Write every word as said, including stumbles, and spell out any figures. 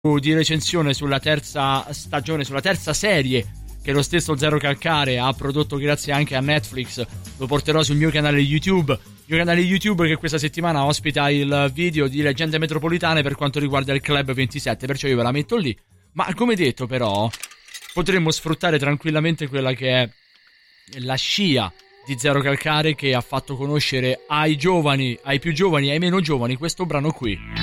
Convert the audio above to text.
di recensione sulla terza stagione, sulla terza serie che lo stesso Zero Calcare ha prodotto grazie anche a Netflix. Lo porterò sul mio canale YouTube, il mio canale YouTube che questa settimana ospita il video di Leggende Metropolitane per quanto riguarda il Club ventisette, perciò io ve la metto lì. Ma come detto, però, potremmo sfruttare tranquillamente quella che è la scia di Zero Calcare, che ha fatto conoscere ai giovani, ai più giovani e ai meno giovani questo brano qui.